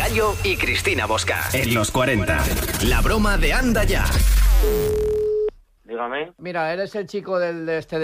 Yayo y Cristina Bosca. En los 40. La broma de Anda Ya. Dígame. Mira, eres el chico del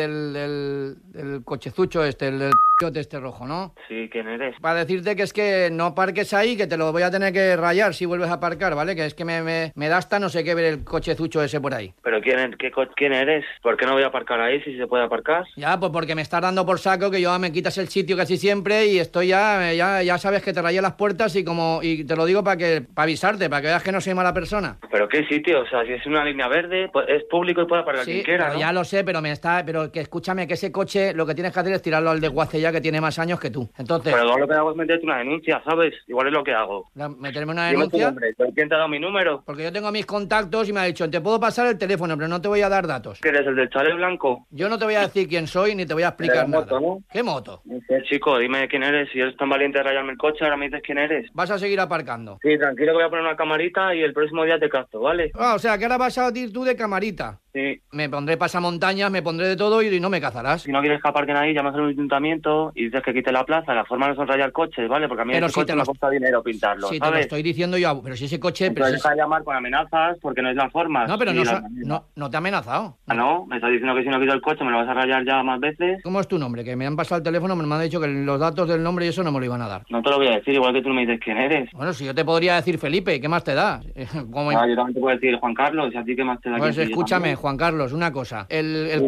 cochezucho el del este rojo, ¿no? Sí, ¿quién eres? Para decirte que es que no parques ahí, que te lo voy a tener que rayar si vuelves a aparcar, ¿vale? Que es que me da hasta no sé qué ver el cochezucho ese por ahí. ¿Pero quién eres? ¿Por qué no voy a aparcar ahí si se puede aparcar? Ya, pues porque me estás dando por saco que yo me quitas el sitio casi siempre y estoy ya sabes que te rayé las puertas y te lo digo para avisarte, para que veas que no soy mala persona. ¿Pero qué sitio? O sea, si es una línea verde, pues es público y puede aparcar quien quiera, pero ¿no? ya lo sé, pero que escúchame, que ese coche lo que tienes que hacer es tirarlo al desguace ya, que tiene más años que tú. Entonces... Pero igual lo que hago es meterte una denuncia, ¿sabes? Igual es lo que hago. ¿Meterme una Dime tu denuncia? nombre. ¿Quién te ha dado mi número? Porque yo tengo mis contactos y me ha dicho, te puedo pasar el teléfono, pero no te voy a dar datos. ¿Que eres el del chalet blanco? Yo no te voy a decir quién soy ni te voy a explicar nada. Moto, ¿no? ¿Qué moto? No sé, chico, dime quién eres. Si eres tan valiente de rayarme el coche, ahora me dices quién eres. Vas a seguir aparcando. Sí, tranquilo que voy a poner una camarita y el próximo día te capto, ¿vale? O sea, que ahora vas a ir tú de camarita. Sí. Me pondré pasamontañas, me pondré de todo y no me cazarás. Si no quieres que aparquen ahí, llamas al ayuntamiento y dices que quite la plaza. La forma no son rayar coches, ¿vale? Porque a mí Pero ese si coche te me cuesta dinero pintarlo, Sí, ¿sabes? te lo estoy diciendo yo, pero si ese coche... Pero deja de llamar con amenazas porque no es la forma. No, pero Sí, no te ha amenazado. Ah, ¿no? Me estás diciendo que si no quito el coche me lo vas a rayar ya más veces. ¿Cómo es tu nombre? Que me han pasado el teléfono, me han dicho que los datos del nombre y eso no me lo iban a dar. No te lo voy a decir, igual que tú no me dices quién eres. Bueno, si yo te podría decir Felipe, ¿qué más te da? Yo también te puedo decir Juan Carlos, y a ti qué más te da. Pues escúchame, Juan Carlos, una cosa. El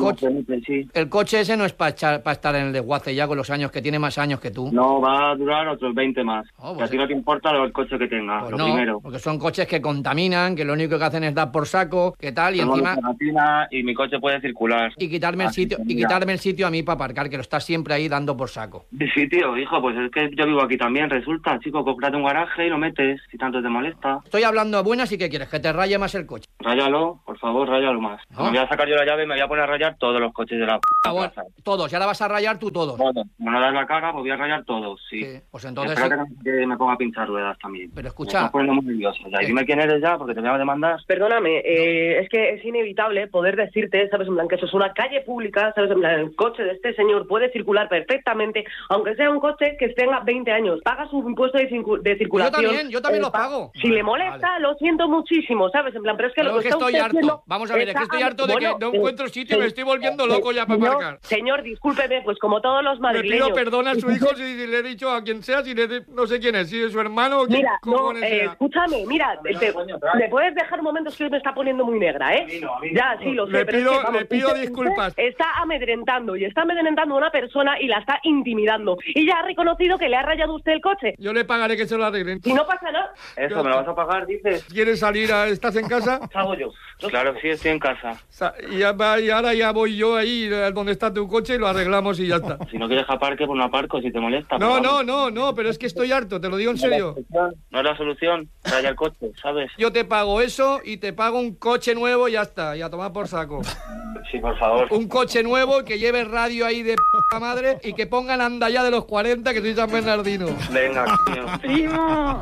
coche ese no es para estar en el desguace ya con los años que tiene, más años que tú. No, va a durar otros 20 más. Pues y a ti no te importa el coche que tenga, pues lo no, primero. porque son coches que contaminan, que lo único que hacen es dar por saco, que tal, y Tengo encima... y mi coche puede circular. Y quitarme el sitio a mí para aparcar, que lo estás siempre ahí dando por saco. Sí, tío, hijo, pues es que yo vivo aquí también, resulta, chico, cómprate un garaje y lo metes, si tanto te molesta. Estoy hablando a buenas y ¿qué quieres? ¿Que te raye más el coche? Ráyalo, por favor, ráyalo más. ¿No? Me voy a sacar yo la llave y me voy a poner a rayar todos los coches de la Bueno, plaza. todos, y ahora vas a rayar tú todos. Todos. Como no das la cara, pues voy a rayar todos, sí. Pues entonces... Espérate que me ponga a pinchar ruedas también. Pero Me escucha... estás poniendo muy nervioso. Ya, y dime quién eres ya, porque te voy a demandar. Perdóname, es que es inevitable poder decirte, ¿sabes? En plan, que eso es una calle pública, ¿sabes? En plan, el coche de este señor puede circular perfectamente, aunque sea un coche que tenga 20 años. Paga su impuesto de circulación. Yo también lo pago. Si le molesta, lo siento muchísimo, ¿sabes? En plan, pero es que Pero lo que está estoy usted harto. haciendo Vamos a ver, es que estoy harto de que no encuentro sitio y me estoy volviendo loco ya para aparcar. Señor, discúlpeme, pues como todos los Le madrileños. pido perdón a su hijo si le he dicho a quien sea, no sé quién es, si es su hermano o quién Mira, cojones sea. escúchame, mira, ¿me puedes dejar un momento? Es que me está poniendo muy negra, ¿eh? Ya, sí, lo sé. Le pido disculpas. Está amedrentando a una persona y la está intimidando. Y ya ha reconocido que le ha rayado usted el coche. Yo le pagaré que se lo arreglen. Y no pasa nada. Eso, ¿me lo vas a pagar, dices? ¿Quieres salir? ¿Estás en casa? Hago yo. Claro, sí, estoy en casa. Y ahora ya voy yo ahí donde está tu coche y lo arreglamos y ya está. Si no quieres aparque, pues no aparco, si te molesta. No, pero es que estoy harto, te lo digo en serio. No es la solución, raya el coche, ¿sabes? Yo te pago eso y te pago un coche nuevo y ya está, y a tomar por saco. Sí, por favor. Un coche nuevo que lleve radio ahí de p*** madre y que pongan Anda Ya de los 40, que soy San Bernardino. Venga, tío. ¡Primo!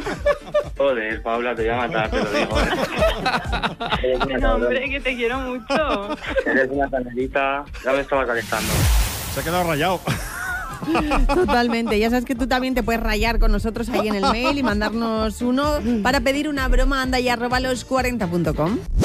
Joder, Paula, te voy a matar, te lo digo. No, hombre, que te quiero mucho. Eres una canelita, ya me estaba calentando. Se ha quedado rayado. Totalmente, ya sabes que tú también te puedes rayar con nosotros ahí en el mail y mandarnos uno para pedir una broma a andaya@los40.com.